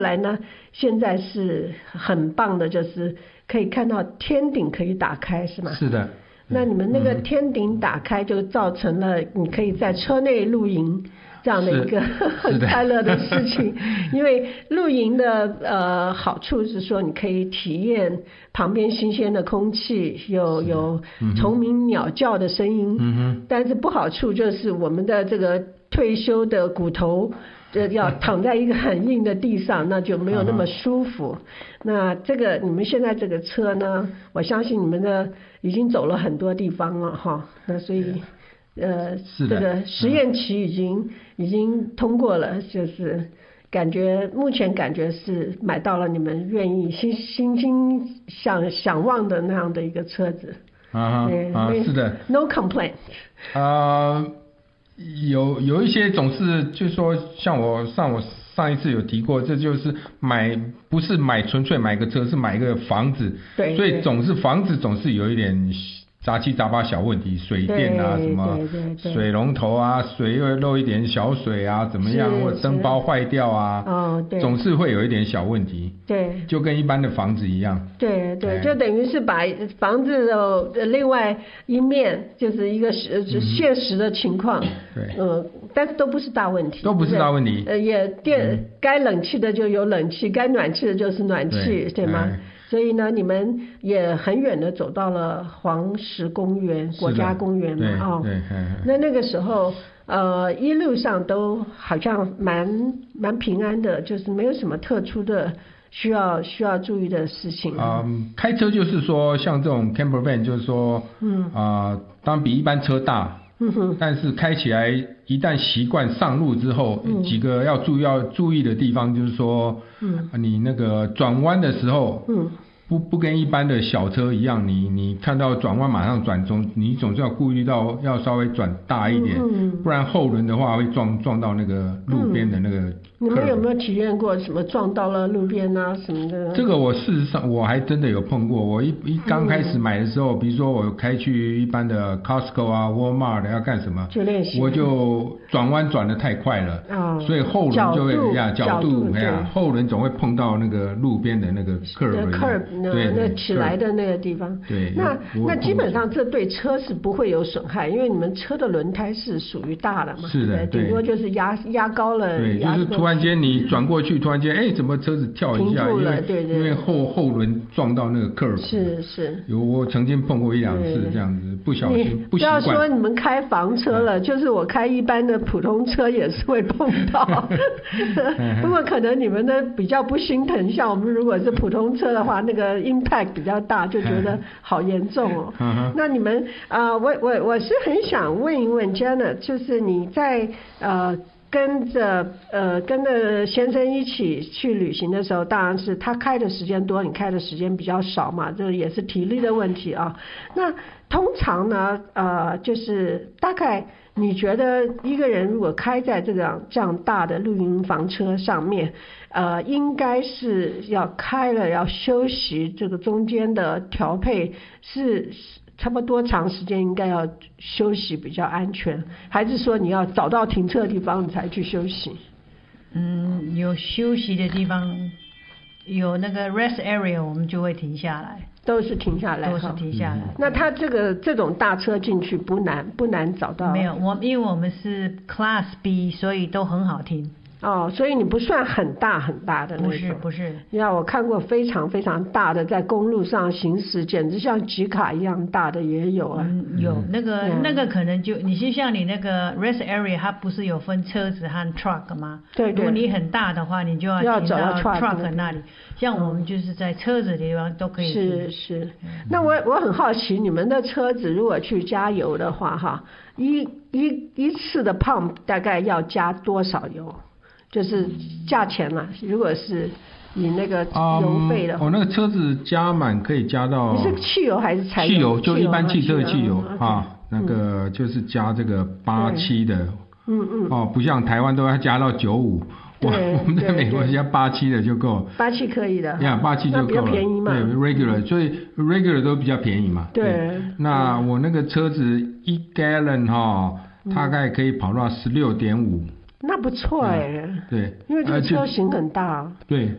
来呢，现在是很棒的，就是可以看到天顶可以打开，是吗？ 是的。 那你们那个天顶打开，就造成了你可以在车内露营这样的一个很快乐的事情。因为露营的好处是说，你可以体验旁边新鲜的空气，有虫鸣鸟叫的声音。但是不好处就是我们的这个退休的骨头。要躺在一个很硬的地上，那就没有那么舒服。那这个你们现在这个车呢，我相信你们的已经走了很多地方了哈。那所以这个实验期已经通过了，就是目前感觉是买到了你们愿意心想望的那样的一个车子。 是的。 No complaint。 有一些总是就是说，像我上一次有提过，这就是不是纯粹买个车，是买一个房子。 对。 所以房子总是有一点杂七杂八小问题，水电啊，什么水龙头啊，水又漏一点小水啊，怎么样，或者灯泡坏掉啊， 对， 总是会有一点小问题。 对， 就跟一般的房子一样。 对，就等于是把房子的另外一面，就是一个现实的情况。 对。 但是都不是大问题。 都不是大问题。 该冷气的就有冷气，该暖气的就是暖气，对吗？所以呢，你们也很远的走到了黄石公园国家公园嘛，那个时候一路上都好像蛮平安的，就是没有什么特殊的需要注意的事情。 开车就是说像这种 camper van 就是说当然比一般车大。但是开起来一旦习惯上路之后，几个要注意的地方就是说，你那个转弯的时候，不跟一般的小车一样，你看到转弯马上转，你总是要顾虑到要稍微转大一点，不然后轮的话会撞到那个路边的那个。 你们有没有体验过什么撞到了路边啊什么的？ 这个事实上我还真的有碰过。我一刚开始买的时候，比如说我开去一般的 Costco 啊 Walmart 要干什么， 就练习， 我就转弯转得太快了，所以后轮就会角度后轮总会碰到那个路边的那个 curb 那起来的那个地方。 对。 那基本上这对车是不会有损害，因为你们车的轮胎是属于大的嘛。 是的。 顶多就是压高了。 对，就是突然间你转过去，突然间怎么车子跳一下，因为后轮撞到那个 curb。 是。 我曾经碰过1-2次这样子，不小心不习惯。 不要说你们开房车了，就是我开一般的普通车也是会碰到。不过可能你们的比较不心疼，像我们如果是普通车的话，那个 impact 比较大，就觉得好严重哦。那你们我是很想问一问 Janet， 就是你在跟着先生一起去旅行的时候，当然是他开的时间多，你开的时间比较少嘛，这也是体力的问题啊。那通常呢，就是大概你觉得一个人如果开在这样大的露营房车上面，应该是要开了要休息，这个中间的调配是差不多长时间应该要休息比较安全，还是说你要找到停车的地方你才去休息？ 有休息的地方，有那个 rest area， 我们就会停下来。 都是停下来。那他这种大车进去不难找到？ 没有，因为我们是 Class B， 所以都很好停。 所以你不算很大的那种。 不是。 我看过非常非常大的在公路上行驶，简直像吉卡一样大的也有啊。 有那个可能就你是像你那个 rest area， 它不是有分车子和 truck 吗？ 对。 如果你很大的话，你就要停到 truck 那里。像我们就是在车子的地方都可以停。 是。那我很好奇，你们的车子如果去加油的话，一次的 pump 大概要加多少油？就是价钱嘛，如果是以那个油费的话， 那个车子加满可以加到。 你是汽油还是柴油？ 汽油就一般汽车的汽油那个就是加这个87的。不像台湾都要加到95。我们在美国加87的就够了。 87可以的。 87就够了。 比较便宜嘛。 对 regular， 所以 regular 都比较便宜嘛。 对。 那我那个车子1 gallon 大概可以跑到16.5。 那不错对， 因为这个车型很大。 对。